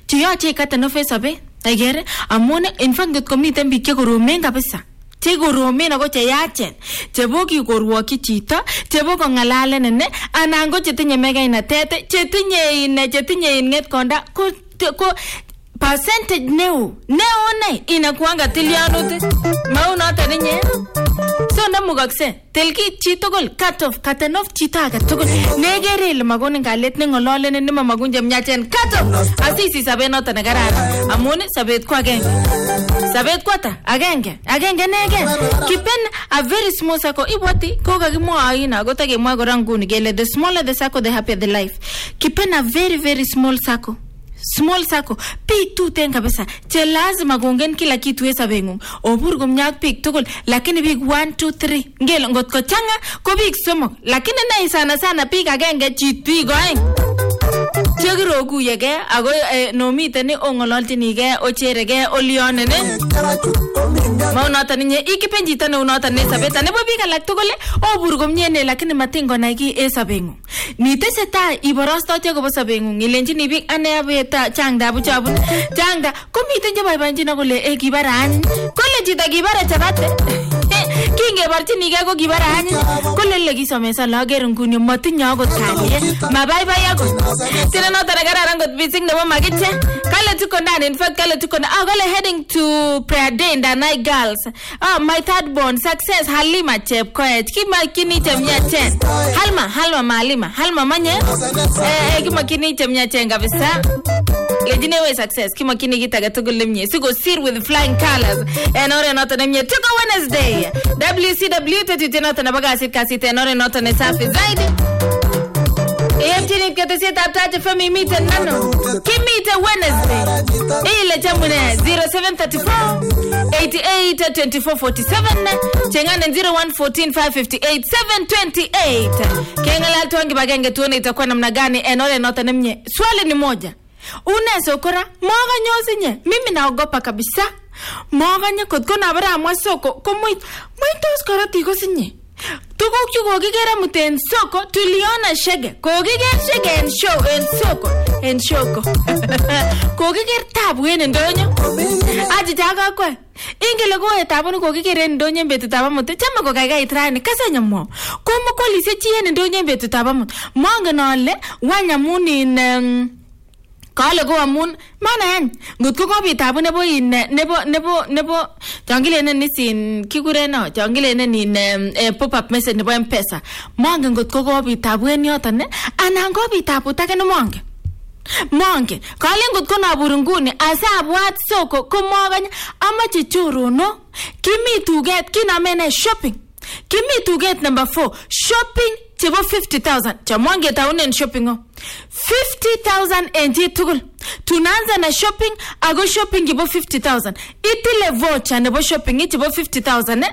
Cheyoche cut off sabet. Agere amun in fact ngot komiten biik che koromen kabisa. Che koromen ako che yachen. Chebo kikorwoki chito, chebo kongalalen ne anan ko chetinye megainatet, chetinye inget konda ko percentage neo ne inakuanga tilianutik mau noto ninye so ndamugakse telki chitugul cut off chito age tugul negere ile magonin kalet ne ngololen ne mamagunje mnyachen cut off asisi sabet noto ne kararan amun sabet ko agenge sabet kwata agenge nege kipen a very small circle ibwati ko kakimwa aina ko takemwa kora nguni kele the smaller the circle the happier the life kipen a very very small circle pick tu ten kabisa che lazima kongen kila kitu e sabengung obur komnyak pick tugul lakini pick 1 2 3 ngel ngot ko changa ko pick somok lakini nai sana pick agenge chiti goeng chegiro kuyege ago no miten ongololchinige ocherege olionene maunata ninye ikipenjita ne unata ne sabeta ne bobi kalak tugule obur komnyene lakini matingo naiki e sabengung niteseta iborosto che ko sabengung ilenjini bik ane abeta changda buchabun changda komiten je baibanjina kole e kibarani kole chita kibara chabate kinge barchinige ko kibarani kole le kisomesa lager nguni matinyo akot kalie mabaibai akot tena nota nagara ngot bising nebo magiche kale tuko ndani in fact kale tuko kale heading to prayer day in the night girls my third born success Halima Chepkoech kimakini temnyachen Halma manye kimakini temnyachen kabisa lejine we success kimakini gitaga tugulemnye sigo sir with flying colors enore nota nemnye tuko Wednesday WCW tetitenota na bagasit kasite enore nota ne safi zaidi EMTN katasiet aptaje fami meet nano kimite Wednesday ile jamune 0734 88 2447 chengane 0114 558 728 kengala tuangi bagenge tuone itakuwa namna gani enole nota nemnye swali ni moja uneso kora moga nyosinye mimi naogopa kabisa moga nyakot kona bara amwasoko komoitos kora tiko sinye tukuk chu kokikere muten soko tuliona shege kokiker shege en shoko kokiker tabu en ndonyo aji jaga kwa ingele ko tabu no kokikere en ndonyo betut abamut chama ko kaikai trani kasanya mo komo kolise chi en ndonyo betut abamut mongen ole wanyamunin kale ko amun mana ngot ko bitabu nebo jangilene nisin kigureno jangilene ni pop up message nebo M-Pesa monge ngot ko bitabu en yoton ne anan ko bitabu take no monge kale ngot ko naburunguni asabwat soko ko moganya amache churuno kimi tuget kinamene shopping kimi tuget number 4 shopping chebo 50,000 chamonge taunen shopping 50,000 enji tugul tunaanza na shopping ago shopping ibo 50,000 itile voucher nebo shopping ibo 50,000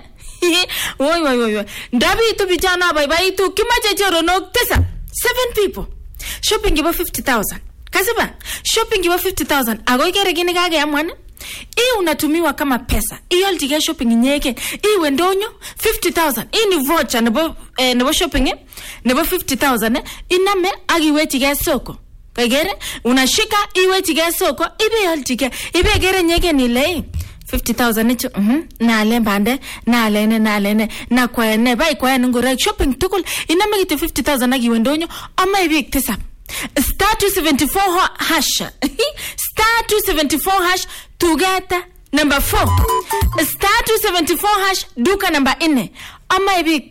Woi ndabi tu vijana bye tu kimache chorono tesa 7 people shopping ibo 50,000 kasiba shopping ibo 50,000 ago ikere gini kage amwana unatumiwa kama pesa iyoltige shopping nyeke iwe ndonyo 50,000 ni voucher nebo shopping nebo 50,000 iname agiwechige soko kagere unashika iwechige soko ibeyoltige ibegere nyeke nile 50,000 nicho nale mbande nale na kwene bai kwene ngore shopping tukul iname gitu 50,000 agiwe ndonyo ama ibik tesa star 274 hash star 274 hash together number 4 star 274 hash duka number 4 ama ibik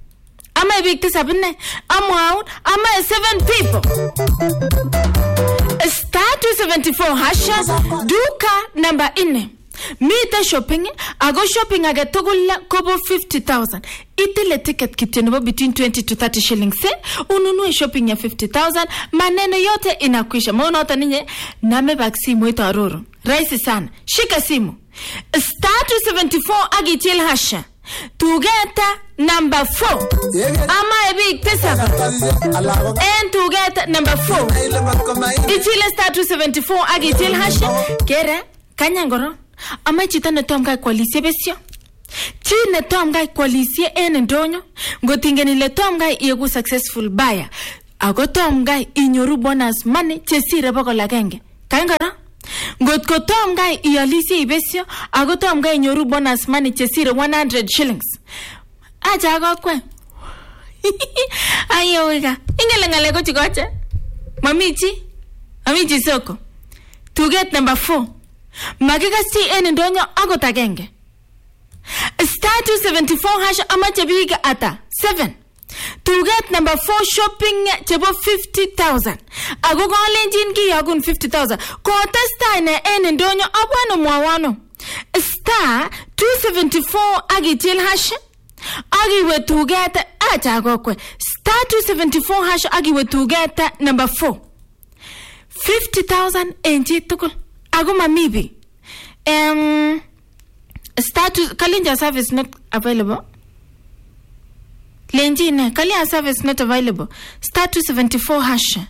tesa bine ama 7 people star 274 hash duka number 4 Mita shopping ago shopping agatugula kobo 50,000 itile ticket kityo nebo between 20 to 30 shillings ununue shopping ya 50,000 maneno yote inakwisha maana hata ninye name vaccine wetu aroro rahisi sana shika simu star 274 agitil hasha together number 4 ama ebik tesaba and together number 4 itile star 274 agitil hasha kera kanyangoro ama chita na tom kai kwalisie besio chi na tom kai kwalisie en ndonyo ngotingeni le tom kai yegu successful buyer ago tom kai inyoru bonus money chesire bako lagenge kangara Ngot ko tom gai ialisi ibesyo ako tom gai nyoru bonus money chesire 100 shillings. Acha kokwe. Ayo wega. Ingele ngale ko chikoche. Mamichi soko. Tuget number 4. Magigasi en ndonyo akot agenge. Star 274 hash amache biik ata 7. Tuget number 4 shopping chebo 50,000. Ako kolenjin kiyagun 50,000. Kotestai ne en ndonyo abwano mwawano. Star 274 agichil hash. Agiwe tuget acha kokwe. Star 274 hash agiwe tuget number 4. 50,000 enji tukul. Ako mamibi. Star 2 Kalinja service not available. Lenjine Kalinja service not available. Star 274 hash.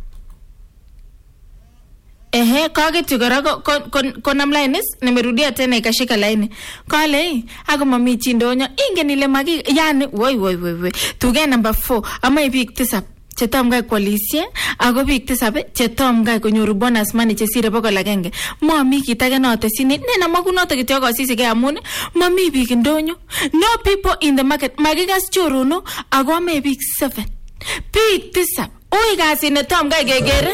Kage tugara konam lines nimerudia tena ikashika line. Kale ako mamichi ndonyo ingenile magi yani woi tuge number 4 ama ibik tisap chetom gai koalisie ako bik tisabe chetom gai konyoru bonus money chesire boko lagenge mami kitage note sini nena makunoto kityo kosisi ke amun mami bik ndonyo. No people in the market magigas choruno ako ame bik 7 bik tisap oi kasi ne tom gai gegere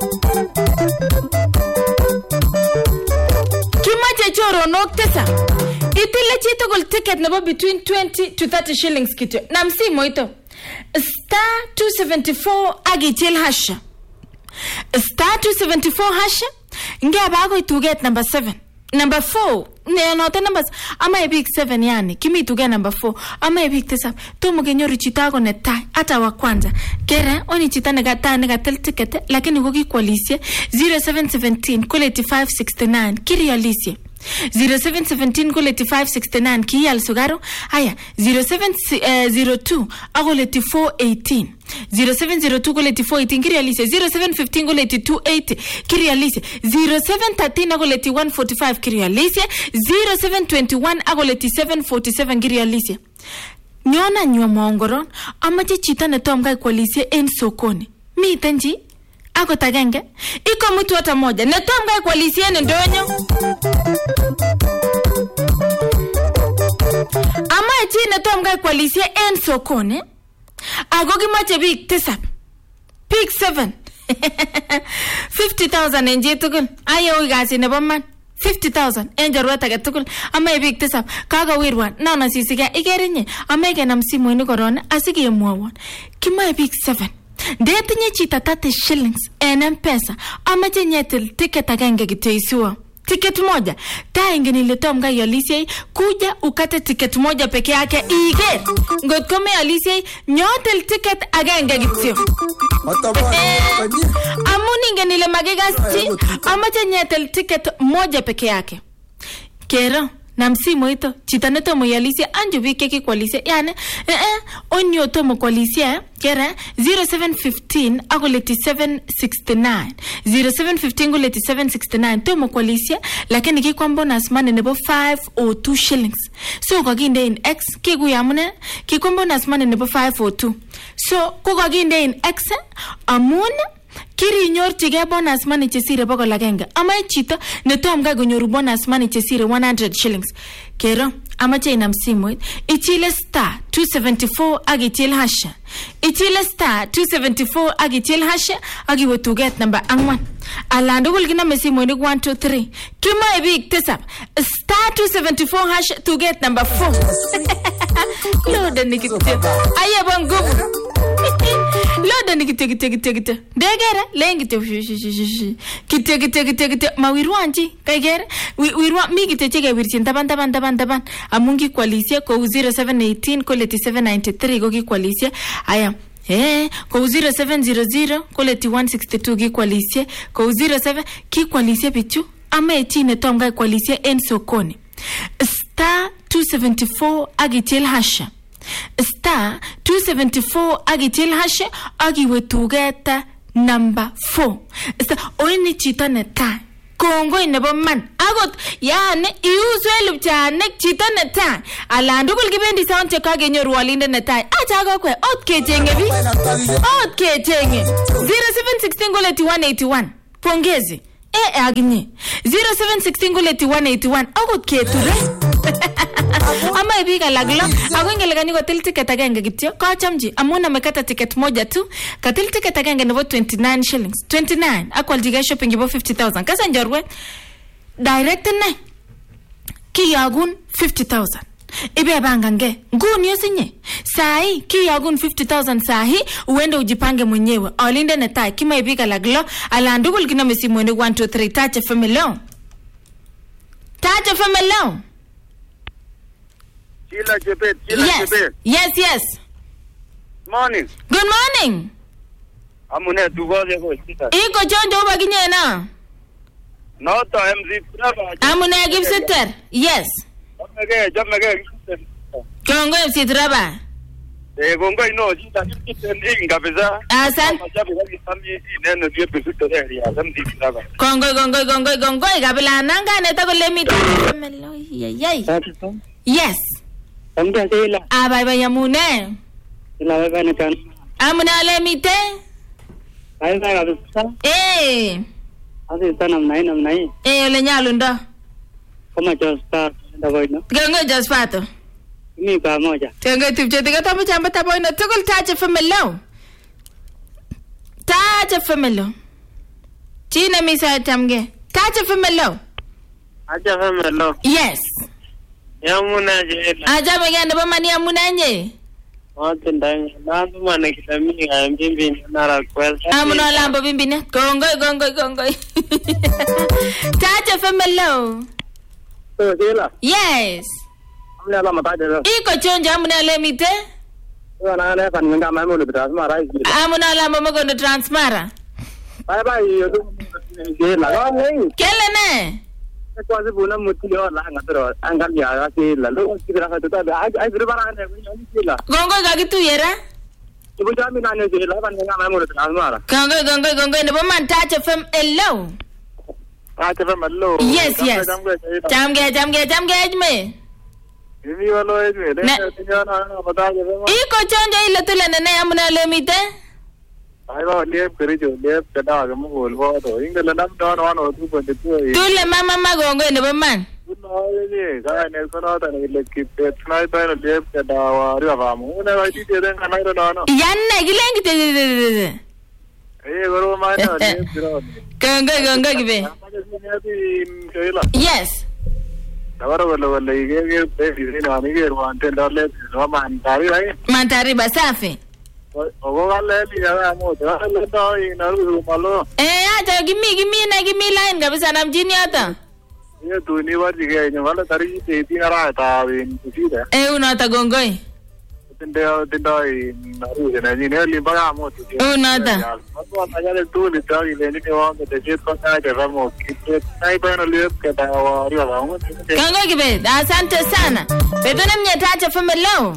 kimache choronok tisap itile chitugul ticket nebo between 20 to 30 shillings kityo namsi moito Star 274 agichil hash. Star 274 hash. Ngeba ako tuget number 7. Number 4. Ne note numbers. Ama ebik 7 yani. Kimi tuget number 4. Ama ebik tisap. Tomo kenyoru chita ako netai. Ata wa kwanza. Kere oni chita negatel ticket. Lakini koki kualisie 0717 kuleti 569. Kiri alisie 0717 kuleti 569 kiyal sugaro. Haya 0702 agoleti 418. 0702 kuleti 418 kiri alise. 0715 kuleti 280 kiri alise. 0713 agoleti 145 kiri alise. 0721 agoleti 747 kiri alise. Nyona nywa mongoron amache chita ne tom gai kualisie en sokoni. Mitenji ako tagenge iko mtu hata moja netom gai kualisie en ndonyo. Ama chine tom gai kualisie en sokoni. Ako kimache bik tisap. Bik 7. 50,000 enje tukul. Ayo igasi nebo man. 50,000 enjarwata ke tukul. Ama bik tisap. Kaga wirwan. Naona sisiga igerinye. Ama ikenam simoini korona. Asige mwawon. Kimache bik 7. Detinye chita 30 shillings en M-Pesa. Amache nyetil ticket agenge kityo isuwa. Ticket moja. Ta ingeni letom gai alisiei. Kuja ukate ticket moja peke yake. Iger. Ngot kome alisiei. Nyotel ticket agenge kityo. Amuni ingeni le magigasti. Amache nyetil ticket moja peke yake. Kero. Namsimo ito. Chita neto mo yalisia. Anjo bike ki kualisia. Yani. Onyo tomo kualisia. Kera. 0715 agoleti 769. 0715 agoleti 769. Tomo kualisia. Lakini kikuwa bonus money nebo 502 shillings. So kaginde in X. Kiku yamune. Kikuwa bonus money nebo 502. So kukaginde in X. Amune. Kiri nyorchige bonus money chesire boko lagenge. Ama chita netom gai konyoru bonus money chesire 100 shillings. Kero amache inam simoit ichile star 274 agichil hash. Ichile star 274 agichil hash agiwe tuget number 4. Alando kulgina mesimoit 1 2 3. Kima ebik tisap star 274 hash tuget number 4. Loda nikityo. Aye bangubu. Loda nikityo. Degere lengi te kityo mawirwanji kaigere wirwa mi kityo chege wirchin taban amungi kualisie ko 0718 koleti 793 go kualisie aya ko 0700 koleti 162 gi kualisie ko 07 ki kualisie bichu ame chine tomga kualisie en sokoni star 274 agichel hasha star 274 agichel hasha agiwe tugeta number 4 oini chita neta kongo inebo man agot yani iuzwe lupchanek chita neta alandukul kibendi sound check agenyoru walinde neta acha kokwe ot kechenge 0716 goleti 181 pongezi aginye 0716 kuleti 181 akot keture ama biik alak lo ako ngele kanyo kotil ticket agenge kityo kochamji amun amekata ticket moja tu katil ticket agenge nebo 29 shillings 29 akwalji shopping nebo 50,000 kasa njorwe direct ne kiyagun 50,000 ibe bangange nguni yosinye sahi kiyagun 50,000 sahi uende ujipange mwenyewe alinde netai kima biik alak lo alandugul kinome simoni 123 Touch FM lo Touch FM lo Chila Chebet. Yes. Morning. Good morning. Amune tugoje ko sita. Iko chonjo uba kinyena. Noto MC Traba. Amune give sitter. Yes. Jamege. Kongo MC Traba. Kongo ino sita ni kabisa. Asan. Kongo kabila nanga neta kole mito. Yes. Amda sila. Bye amune. Sila baba ne kan. Amune ale mite. Bye kabisa. Asi tanam nai. Ole nyalundo. Kama josta ndaboy no. Kongo just pato. Ni pa moja. Kongo tipche tiga tamu chamba taboy no tukul Touch FM lo. Touch FM lo. Chine misa tamge. Touch FM lo. Aja famelo. Yes. Yamuna je. Aja meganda ba mani amuna nye. Otendang na bumana kitami ngambimbi nara kwesa. Amuna lambo bimbine. Kongo. Touch FM lo. So sila. Yes. Amna la mataje lo. Iko chonjo amuna le mite. Wana na kan ngam mamu le transmara. Amuna lambo magondo transmara. Bye yo do. Sila ngai. Kele ne. Kwa sababu muti yo la ngatro angal ya sila lo kira ka tuta ai prepara ne sila. Kongo gagitu yera. Ibu jami na ne sila kan ngam mamu le transmara. Kongo ne boman Touch FM hello. Touch FM hello. Yes. Jamge me. Imi walo ejme ne tinyana bataje me. Iko chonjo ile tule ne amuna le mite. Ai ba liep kerijo liep kada ga mo lo to ingela nam don ono tu ko de tu. Tule mama magongo ne boman. No ye ga ne kono ta ne le kip tnai ta ne liep kada wa ri ba mo ne ba ti de ga na ro no. Yanne gilengi te. Goro ma na liep ro. Kongo gibe. Yes. Tawara wala ge pe ni na ni ge ro ante dole ro man tari rai. Mantari basafi. Ogo gale ni ya mo to le to ina ru malo. Acha gimi line kabisa na mjini hata. Ye tu ni wa jige ni wala tari te ti ara ta win kusida. Unata gongoi. Tendeo na ru na ni ne li ba mo tu. Unata. Mo ta ya tu ni ta ile ni wa de je ko ta ke va mo ki ai ba no le ke ta wa ri ba mo. Kongo gibe, asante sana. Betone mnye Touch FM lo.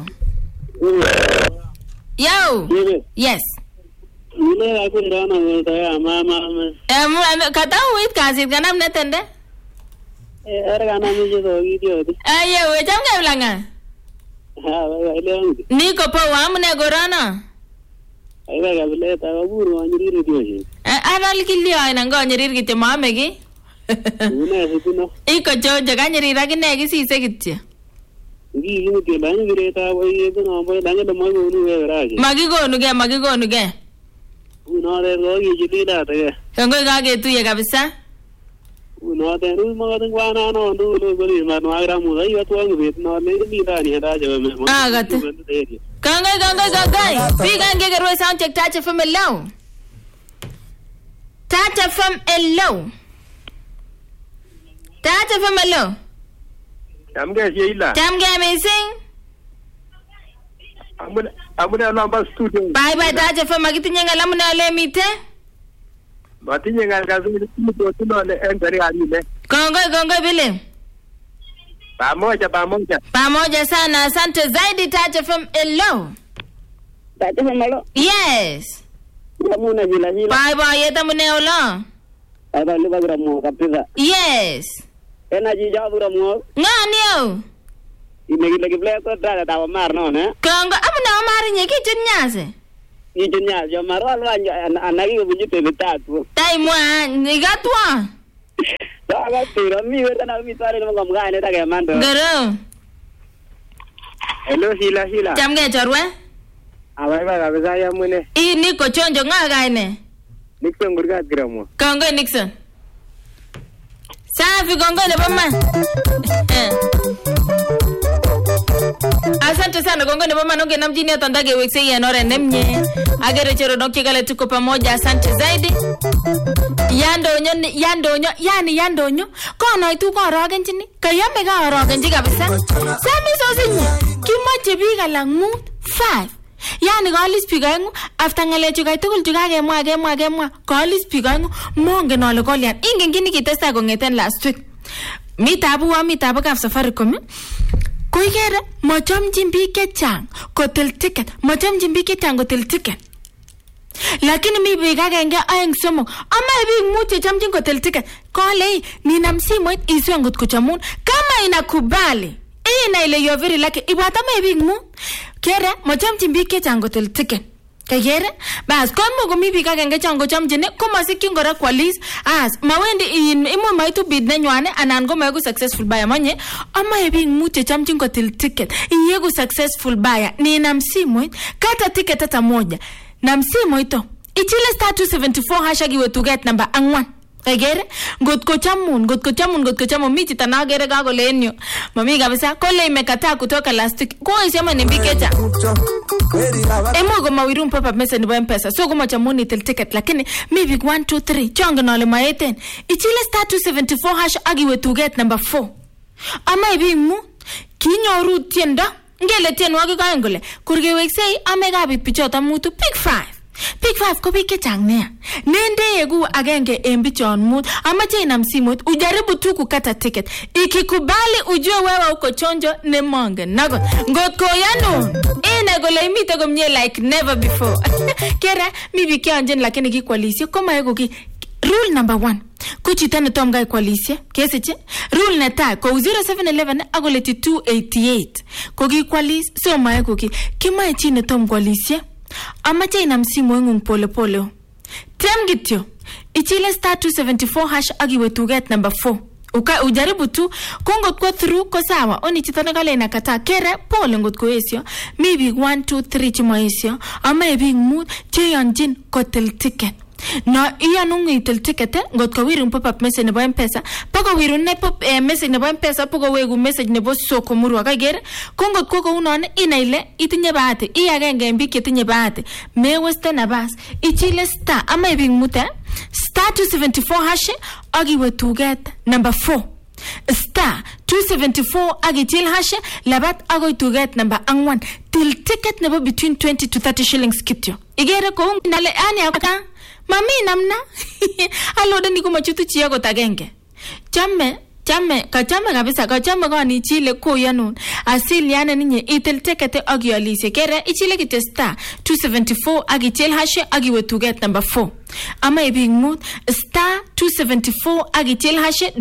Yo. Yes. Ile aku ndana ngota ya mama. Kata wait kasit kanam netende. Era kana mi jo video. Aye, we jamga blanga. Ile Niko po amne gorana. Ai ga bile ta buru anyiri dio. Ana likili aina ngonyiri kite mamegi. Una sikuno. Iko jojo kanyiri ragine gisise kitya. Ngi ke bani gireta boy no boy danga de mo unu we raje. Magigonu ge. Uno de go gi jida te. Kongo kage tuye kabisa. Uno de ru mo de wana no ndu lo bari ma no agra mu dai watu ang vet no le ni da ni da je me. Gatu. Kongo. Biga ngege ro sound check Touch FM low. Touch FM low. Touch FM low. Jamge amazing. Amuna namba studio. Bye Touch FM magitinye ngalamu na le mite. Batinye ngakazi ni to tuno le endari ali le. Kongo bile. Pamoja sana. Asante zaidi Touch FM hello. Touch FM hello. Yes. Amuna jila. Bye yeta mune ola. Ada le bagra mo kapisa. Yes. Energy jabura mo. Ngani Inegi play ko da mar no ne. Kongo amuna mar nye kitchen nyase. Kitchen nyase yo mar alwa anagi buju te bitatu. Tai mwa nigatwa. Tira mi wetana mi tare mo ngamgane ta kemando. Garo. Hello Sheila. Chamge chorwe? Abaibai kabisa yamune. Niko chonjo nga kaine? Nixon Gurgat Gramo. Kongoi Nixon. Safi kongoi nebo man. Asante sana kongoi nebo man ungenamjini hata ndage weksei ya nore nemnye. Agere chero doki kale tuko pamoja asante zaidi. Yandonyo. Kono itu ko aragenjini. Kayame ka aragenji kabisa. Sami sosinye. Kimoche biik alak 5. Yani kalis pigangu after ngalechu kai tugul chukakemwa kalis pigangu mongen ole kolyan ingen kini kitesta kongeten last week mitabu kap Safaricom koigere machomchin biik chechang kotil ticket lakini mi biik agenge aeng somok ama biik mut chechomchin kotil ticket kole ninam simoit iswe ngot kochamun kama inakubali ina ile you very lucky ibata me biik mut kere machomchin biik chechang kotil ticket kagere bas komo komi biik agenge chango chomchine komasikyin kora kwalis mawendi imo maitu bid nenywane anan ko maeku successful buyer manye ama biik mut chechomchin kotil ticket iyegu successful buyer ninam simoit kata ticket hata moja nam simoit to ichile star 274 hashtag iwe tuget number 4 kagere ngotko chamun miti tanagere kako lenyo mami kabisa kole imekataa kutoka last week kwa isema ni mbikecha emo go mawirum pop up message nebo M-Pesa so kama chamuni tel ticket lakini mi big 1 2 3 chonga nole maeten ichile star 274 hash agiwe tuget number 4 ama ibimu kinyoru tiendo ngele tienwagi kaengole kurgeweksei amegabit pichota mutu Big 5 ko biik chechang nea. Nende yegu agenge bichon mut. Amache inam simoit ujaribu tu kukata ticket. Ikikubali ujue wewe uko chonjo ne monge. Nago ngotko yanu ine gole imite komnye like never before. Kera mi biki anjen lakini kikwalisye koma yego ki rule number 1. Kuchitane tom gai kwalisye kesiche rule neta ko 0711 agoleti 288 ko kikwalis so mae ko kimae chine tom kwalisye amache inam simoit ngung pole tem gityo ichile star 274 hash agiwe tuget number 4 ujaribu tu kongot ko through ko sawa oni chitane kale nakata kere pole ngot ko esyo mi big 1 2 3 chimo esyo ama big mood cheyanjin kotel ticket no iya nungu itel ticket ngot ko wirun pop up message nebo M-Pesa pako wirun ne pop message nebo M-Pesa pako wegu message nebo soko murwa kagere kongot ko unone ina ile itinye bahati agenge mbik itinye bahati me weste na bas ichile star ama ibing muta star 274 hash agiwe tuget number 4 star 274 agichil hash labat agoy tuget number 1 til ticket nebo between 20 to 30 shillings kityo igere ko nale ani akata mami namna alode niko machutu chia gotagenge chame kabisa kachame gani chile ko yanun asili yana ninye itel tekete agialise kere ichile kite star 274 agichil hash agiwe tuget number 4 ama ibing mood star 274 agichil hash